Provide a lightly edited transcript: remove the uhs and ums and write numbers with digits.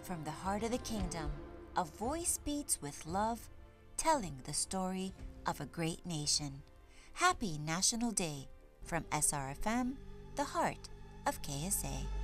From the heart of the kingdom, a voice beats with love, telling the story of a great nation. Happy National Day from SRFM, the heart of KSA.